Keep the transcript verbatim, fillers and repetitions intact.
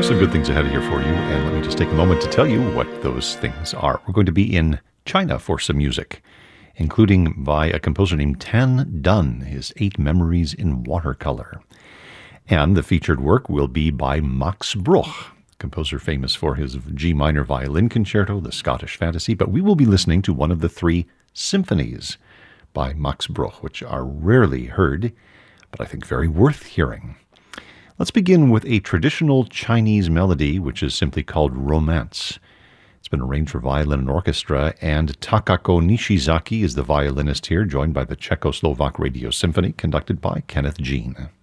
Some good things ahead here for you, and let me just take a moment to tell you what those things are. We're going to be in China for some music, including by a composer named Tan Dun, his Eight Memories in Watercolor. And the featured work will be by Max Bruch, composer famous for his G minor violin concerto, the Scottish Fantasy, but we will be listening to one of the three symphonies by Max Bruch, which are rarely heard, but I think very worth hearing. Let's begin with a traditional Chinese melody, which is simply called Romance. It's been arranged for violin and orchestra, and Takako Nishizaki is the violinist here, joined by the Czechoslovak Radio Symphony, conducted by Kenneth Jean.